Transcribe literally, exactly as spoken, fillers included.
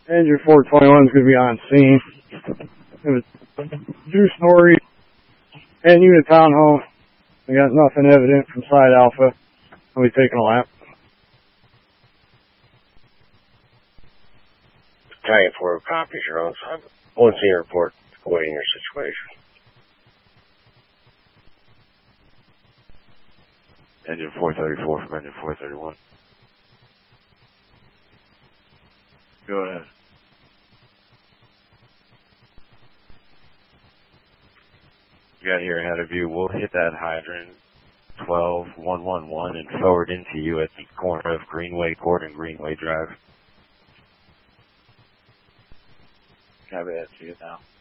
Engine four twenty-one is going to be on scene. It was Drew Snorri and Unit Townhome. We got nothing evident from side Alpha. I'll be taking a lap. Battalion four copies your own side. One senior report awaiting your situation. Engine four thirty-four from engine four thirty-one. Go ahead. You got here ahead of you. We'll hit that hydrant twelve one one one and forward into you at the corner of Greenway Court and Greenway Drive. Copy that. See you now.